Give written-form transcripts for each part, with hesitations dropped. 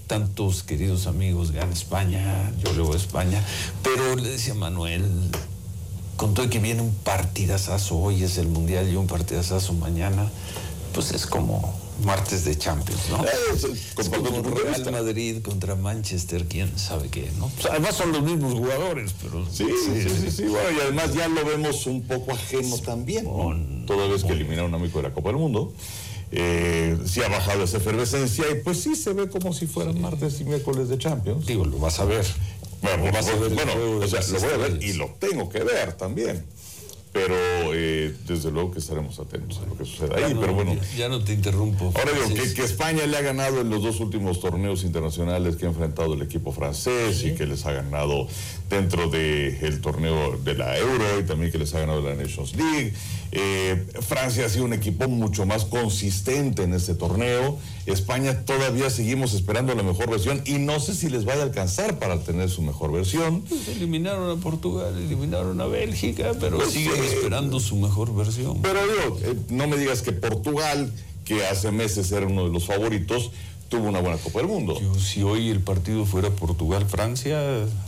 tantos queridos amigos, gana España, yo le voy a España, pero le decía Manuel, con todo que viene un partidazazo, hoy es el Mundial y un partidazazo mañana, pues es como martes de Champions, ¿no? Es como Real Madrid contra Manchester, quién sabe qué, ¿no? O sea, además son los mismos jugadores, pero... Sí. Bueno, y además ya lo vemos un poco ajeno también, ¿no? Toda vez que eliminaron a México de la Copa del Mundo, sí ha bajado esa efervescencia y pues sí se ve como si fueran martes y miércoles de Champions. Digo, lo vas a ver. Bueno, lo voy a ver y lo tengo que ver también. Pero desde luego que estaremos atentos a lo que suceda ahí. Pero bueno, ya no te interrumpo. Ahora digo que España le ha ganado en los 2 últimos torneos internacionales que ha enfrentado el equipo francés y que les ha ganado dentro del torneo de la Euro y también que les ha ganado la Nations League. Francia ha sido un equipo mucho más consistente en este torneo. España todavía seguimos esperando la mejor versión y no sé si les vaya a alcanzar para tener su mejor versión. Pues eliminaron a Portugal, eliminaron a Bélgica, pero siguen esperando su mejor versión. Pero digo, no me digas que Portugal, que hace meses era uno de los favoritos, tuvo una buena Copa del Mundo. Si hoy el partido fuera Portugal-Francia,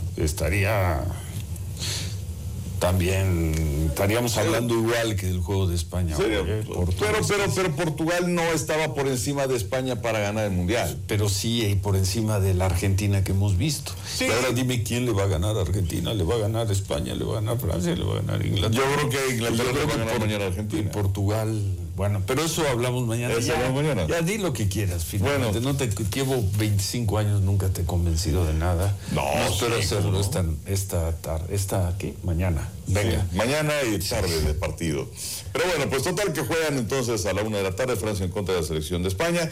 estaríamos hablando igual que del juego de España. Sí, pero Portugal no estaba por encima de España para ganar el Mundial. Pero sí, y por encima de la Argentina que hemos visto. Sí. Ahora dime quién le va a ganar a Argentina, le va a ganar España, le va a ganar Francia, le va a ganar Inglaterra. Yo creo que Inglaterra le va a ganar mañana a Argentina. Y Portugal, bueno, pero eso hablamos mañana. Ya di lo que quieras, finalmente. Bueno, no te llevo 25 años, nunca te he convencido de nada. No espero hacerlo mañana. Venga. Sí, mañana y tarde de partido. Pero bueno, pues total que juegan entonces a la 1 de la tarde Francia en contra de la selección de España.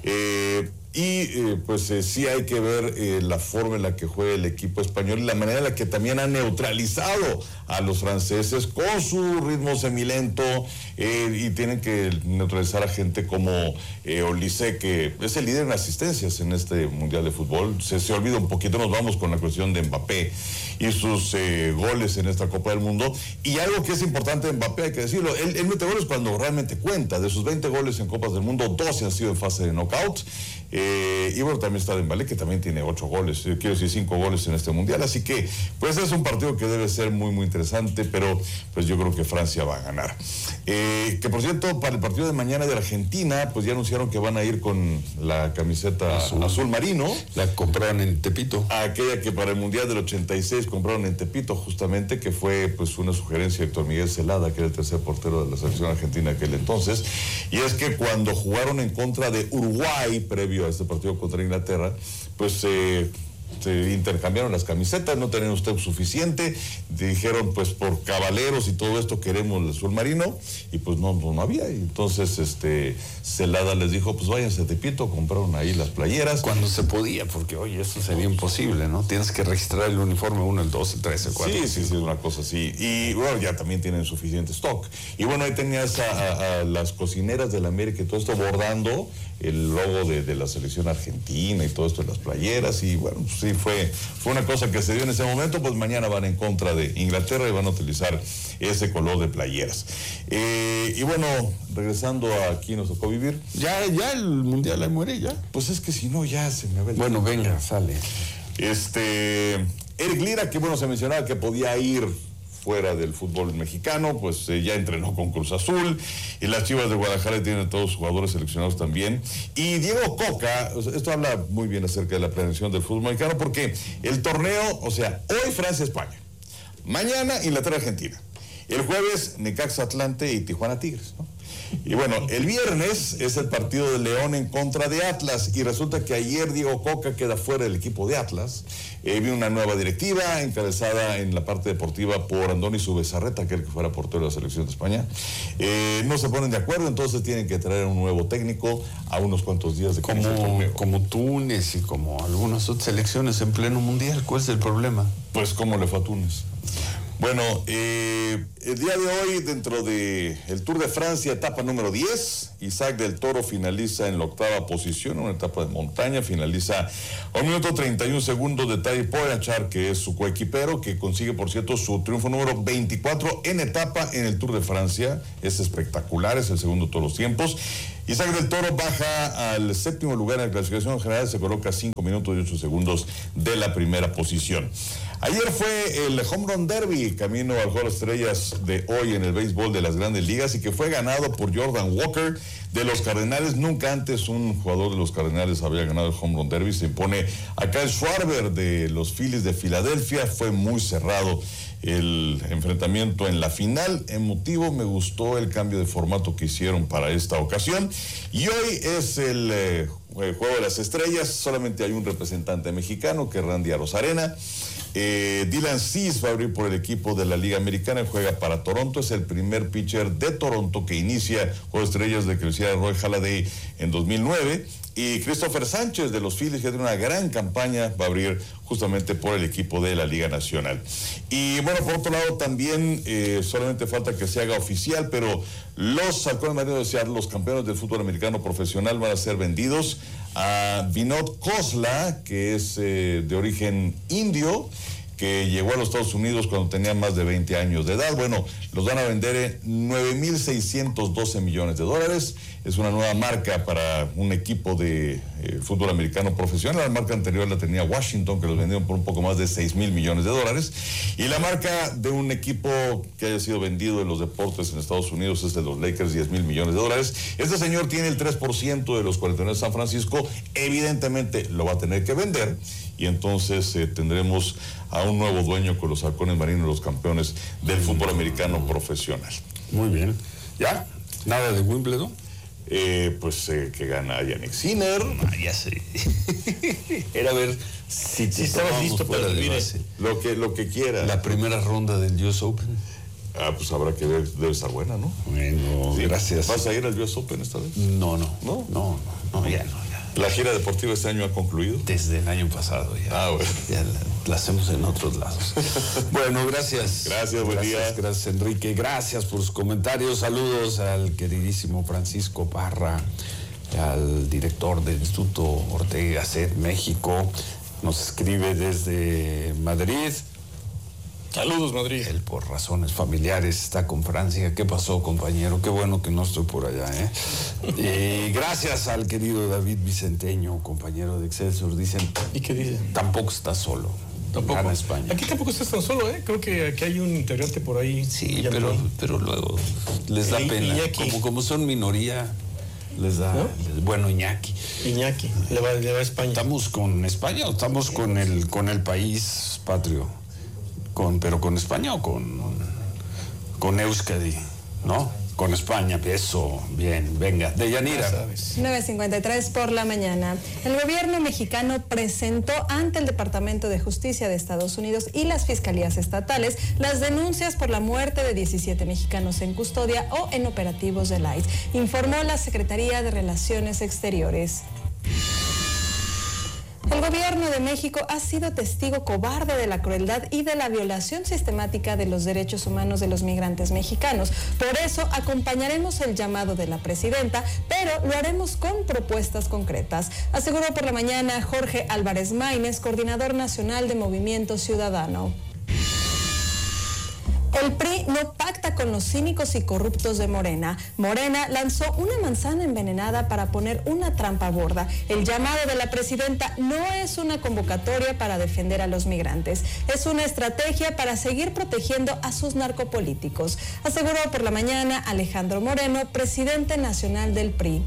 Sí hay que ver la forma en la que juega el equipo español y la manera en la que también ha neutralizado a los franceses con su ritmo semilento y tienen que neutralizar a gente como Olise, que es el líder en asistencias en este Mundial de Fútbol. Se olvida un poquito, nos vamos con la cuestión de Mbappé y sus goles en esta Copa del Mundo. Y algo que es importante de Mbappé, hay que decirlo, él mete goles cuando realmente cuenta. De sus 20 goles en Copas del Mundo, 12 han sido en fase de knockout. Y bueno, también está Dembélé, que también tiene 8 goles, quiero decir 5 goles en este Mundial. Así que, pues es un partido que debe ser muy, muy interesante, pero pues yo creo que Francia va a ganar. Que por cierto, para el partido de mañana de Argentina, pues ya anunciaron que van a ir con la camiseta azul marino. La compraron en Tepito. Aquella que para el Mundial del 86 compraron en Tepito, justamente, que fue pues una sugerencia de Héctor Miguel Celada, que era el tercer portero de la selección argentina aquel entonces. Y es que cuando jugaron en contra de Uruguay, previo a este partido contra Inglaterra, pues se intercambiaron las camisetas, no tenían usted suficiente, dijeron pues por caballeros y todo esto queremos el azul marino, y pues no había, y entonces Celada les dijo pues váyanse a Tepito, compraron ahí las playeras. Cuando se podía, porque oye, eso sería imposible, ¿no? Tienes que registrar el uniforme 1, el 2, el 3, el 4. Sí, es una cosa así, y bueno, ya también tienen suficiente stock, y bueno, ahí tenías a las cocineras de la América y todo esto bordando el logo de la selección argentina y todo esto en las playeras, y bueno, pues sí, fue una cosa que se dio en ese momento. Pues mañana van en contra de Inglaterra y van a utilizar ese color de playeras. Y bueno, regresando a aquí nos tocó vivir. Ya el Mundial la muere ya. Pues es que si no, ya se me ve el... Bueno, venga, sale. Eric Lira, que bueno, se mencionaba que podía ir fuera del fútbol mexicano, pues ya entrenó con Cruz Azul, y las Chivas de Guadalajara tienen todos los jugadores seleccionados también. Y Diego Coca, esto habla muy bien acerca de la planeación del fútbol mexicano, porque el torneo, o sea, hoy Francia-España, mañana Inglaterra-Argentina, el jueves Necaxa-Atlante y Tijuana-Tigres, ¿no? Y bueno, el viernes es el partido de León en contra de Atlas, y resulta que ayer Diego Coca queda fuera del equipo de Atlas. Vino una nueva directiva encabezada en la parte deportiva por Andoni Zubizarreta, que era el que fuera portero de la selección de España. No se ponen de acuerdo, entonces tienen que traer un nuevo técnico a unos cuantos días de como Túnez y como algunas otras selecciones en pleno mundial. ¿Cuál es el problema? Pues cómo le fue a Túnez. Bueno, el día de hoy, dentro del Tour de Francia, etapa número 10, Isaac del Toro finaliza en la 8ª posición, una etapa de montaña, finaliza a 1 minuto 31 segundos de Tadej Pogačar, que es su coequipero, que consigue, por cierto, su triunfo número 24 en etapa en el Tour de Francia. Es espectacular, es el segundo de todos los tiempos. Isaac del Toro baja al 7º lugar en la clasificación general, se coloca 5 minutos y 8 segundos de la primera posición. Ayer fue el Home Run Derby, camino al Juego de las Estrellas de hoy en el béisbol de las Grandes Ligas, y que fue ganado por Jordan Walker de los Cardenales. Nunca antes un jugador de los Cardenales había ganado el Home Run Derby. Se impone a Kyle Schwarber de los Phillies de Filadelfia. Fue muy cerrado el enfrentamiento en la final, emotivo. Me gustó el cambio de formato que hicieron para esta ocasión. Y hoy es el Juego de las Estrellas. Solamente hay un representante mexicano, que es Randy Arozarena. Dylan Cease va a abrir por el equipo de la Liga Americana y juega para Toronto. Es el primer pitcher de Toronto que inicia Juego de Estrellas de que lo hiciera Roy Halladay en 2009. Y Christopher Sánchez de los Phillies, que tiene una gran campaña, va a abrir justamente por el equipo de la Liga Nacional. Y bueno, por otro lado también solamente falta que se haga oficial, pero los Halcones Marinos de Seattle, los campeones del fútbol americano profesional, van a ser vendidos a Vinod Khosla, que es de origen indio, que llegó a los Estados Unidos cuando tenía más de 20 años de edad. Bueno, los van a vender en $9,612 millones. Es una nueva marca para un equipo de fútbol americano profesional. La marca anterior la tenía Washington, que los vendieron por un poco más de $6,000 millones. Y la marca de un equipo que haya sido vendido en los deportes en Estados Unidos es de los Lakers, $10,000 millones. Este señor tiene el 3% de los 49 de San Francisco. Evidentemente lo va a tener que vender, y entonces tendremos a un nuevo dueño con los Halcones Marinos, los campeones del fútbol americano profesional. Muy bien. ¿Ya? ¿Nada de Wimbledon? Que gana Jannik Sinner. Ya sé. Era ver si estabas listo para vivir lo que quiera. La primera ronda del US Open. Pues habrá que ver, debe estar buena, ¿no? Bueno, sí, gracias. ¿Vas a ir al US Open esta vez? No, ya. ¿La gira deportiva este año ha concluido? Desde el año pasado ya. Bueno. Ya la hacemos en otros lados. Bueno, gracias. Gracias, buen día. Gracias, Enrique. Gracias por sus comentarios. Saludos al queridísimo Francisco Parra, al director del Instituto Ortega Gasset México. Nos escribe desde Madrid. Saludos, Madrid. Él, por razones familiares, está con Francia. ¿Qué pasó, compañero? Qué bueno que no estoy por allá, ¿eh? Gracias al querido David Vicenteño, compañero de Excelsior. Dicen... ¿Y qué dice? Tampoco está solo. Tampoco. Gana España. Aquí tampoco estás tan solo, ¿eh? Creo que aquí hay un integrante por ahí. Sí, pero luego les da pena. Como son minoría, les da... ¿No? Bueno, Iñaki. Le va a España. ¿Estamos con España o estamos con el país patrio? ¿Pero con España o con Euskadi? ¿No? Con España, eso, bien, venga. Deyanira. 9:53 por la mañana. El gobierno mexicano presentó ante el Departamento de Justicia de Estados Unidos y las fiscalías estatales las denuncias por la muerte de 17 mexicanos en custodia o en operativos del ICE, informó la Secretaría de Relaciones Exteriores. El gobierno de México ha sido testigo cobarde de la crueldad y de la violación sistemática de los derechos humanos de los migrantes mexicanos. Por eso acompañaremos el llamado de la presidenta, pero lo haremos con propuestas concretas, aseguró por la mañana Jorge Álvarez Maínez, coordinador nacional de Movimiento Ciudadano. El PRI no pacta con los cínicos y corruptos de Morena. Morena lanzó una manzana envenenada para poner una trampa gorda. El llamado de la presidenta no es una convocatoria para defender a los migrantes. Es una estrategia para seguir protegiendo a sus narcopolíticos, aseguró por la mañana Alejandro Moreno, presidente nacional del PRI.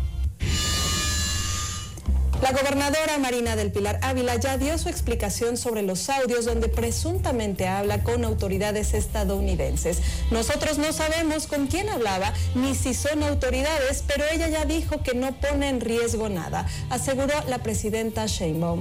La gobernadora Marina del Pilar Ávila ya dio su explicación sobre los audios donde presuntamente habla con autoridades estadounidenses. Nosotros no sabemos con quién hablaba ni si son autoridades, pero ella ya dijo que no pone en riesgo nada, aseguró la presidenta Sheinbaum.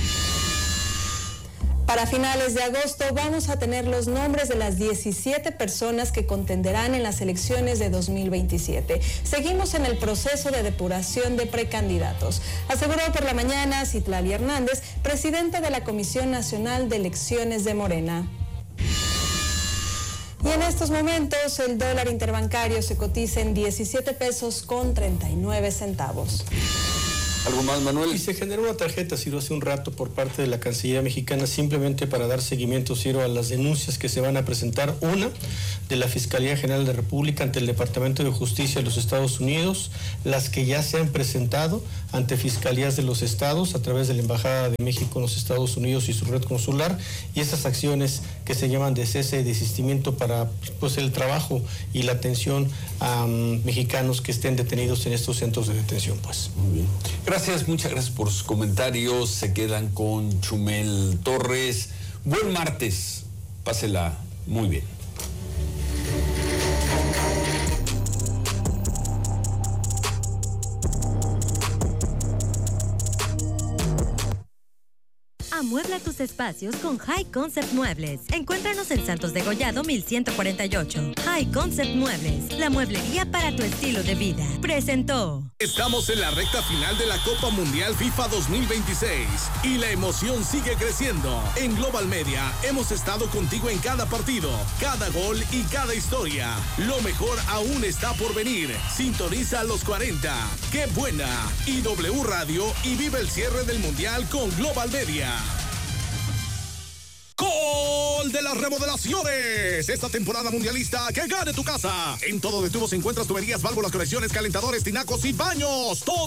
Para finales de agosto vamos a tener los nombres de las 17 personas que contenderán en las elecciones de 2027. Seguimos en el proceso de depuración de precandidatos, aseguró por la mañana Citlali Hernández, presidenta de la Comisión Nacional de Elecciones de Morena. Y en estos momentos el dólar interbancario se cotiza en 17 pesos con 39 centavos. ¿Algo más, Manuel? Y se generó una tarjeta, Ciro, hace un rato por parte de la Cancillería mexicana, simplemente para dar seguimiento, Ciro, a las denuncias que se van a presentar. Una, de la Fiscalía General de la República ante el Departamento de Justicia de los Estados Unidos, las que ya se han presentado ante fiscalías de los estados a través de la Embajada de México en los Estados Unidos y su red consular, y esas acciones que se llaman de cese y desistimiento para pues el trabajo y la atención a mexicanos que estén detenidos en estos centros de detención. Pues muy bien, gracias, muchas gracias por sus comentarios. Se quedan con Chumel Torres. Buen martes, pásela muy bien. Amuebla tus espacios con High Concept Muebles. Encuéntranos en Santos de Gollado 1148. High Concept Muebles, la mueblería para tu estilo de vida. Presentó. Estamos en la recta final de la Copa Mundial FIFA 2026 y la emoción sigue creciendo. En Global Media hemos estado contigo en cada partido, cada gol y cada historia. Lo mejor aún está por venir. Sintoniza a los 40. ¡Qué buena! Y W Radio y vive el cierre del Mundial con Global Media. ¡Gol de las remodelaciones! Esta temporada mundialista, que gane tu casa. En Todo de Tubos encuentras tuberías, válvulas, conexiones, calentadores, tinacos y baños. Todo